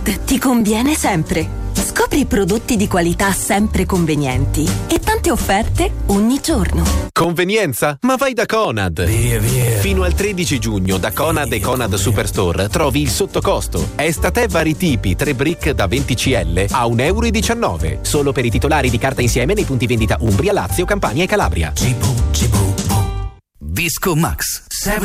Conad ti conviene sempre. Scopri prodotti di qualità sempre convenienti e tante offerte ogni giorno. Convenienza? Ma vai da Conad! Via. Fino al 13 giugno da Conad e Conad Superstore trovi il sottocosto. Estate vari tipi, 3 brick da 20 CL a €1,19. Solo per i titolari di carta insieme nei punti vendita Umbria, Lazio, Campania e Calabria. Visco Max 7